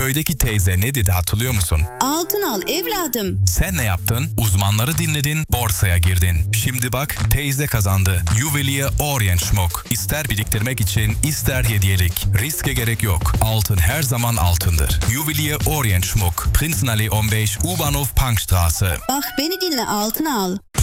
Köydeki teyze ne dedi hatırlıyor musun? Altın al evladım. Sen ne yaptın? Uzmanları dinledin, borsaya girdin. Şimdi bak teyze kazandı. Juwelier Orientschmuck. İster biriktirmek için, ister hediyelik. Riske gerek yok. Altın her zaman altındır. Juwelier Orientschmuck. Prinzenallee 15, U-Bahnhof Punkstraße. Bak beni dinle altın al.